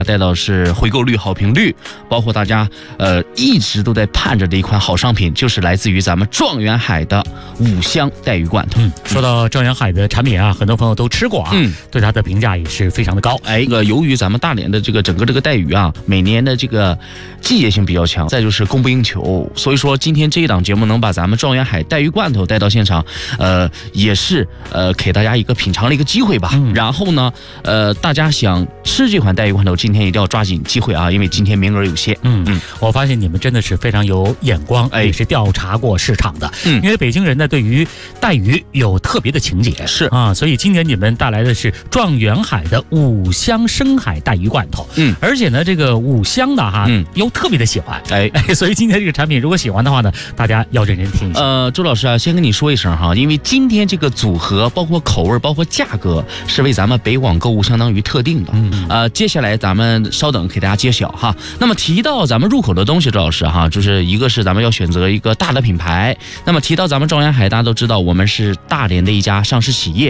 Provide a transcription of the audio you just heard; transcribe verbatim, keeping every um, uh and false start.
带到是回购率、好评率，包括大家呃一直都在盼着的一款好商品，就是来自于咱们状元海的五香带鱼罐头。 嗯，说到状元海的产品啊，很多朋友都吃过啊， 嗯， 对它的评价也是非常的高。 哎，这个由于咱们大连的这个整个这个带鱼啊，每年的这个季节性比较强，再就是供不应求，所以说今天这一档节目能把咱们状元海带鱼罐头带到现场，呃，也是呃给大家一个品尝的一个机会吧。嗯、然后呢，呃，大家想吃这款带鱼罐头，今天一定要抓紧机会啊，因为今天名额有限。 嗯嗯，我发现你们真的是非常有眼光，哎，也是调查过市场的。嗯，因为北京人呢对于带鱼有特别的情节， 是啊，所以今年你们带来的是状元海的五香深海带鱼罐头。嗯，而且呢，这个五香的哈，嗯，又特别的喜欢，哎哎，所以今天这个产品如果喜欢的话呢，大家要认真听一下。 呃，周老师啊，先跟你说一声哈，因为今天这个组合包括口味包括价格是为咱们北网购物相当于特定的。嗯，呃，接下来咱们稍等给大家揭晓哈。那么提到咱们入口的东西，周老师哈，就是一个是咱们要选择一个大的品牌。那么提到咱们状元海，大家都知道我们是大连的一家上市企业。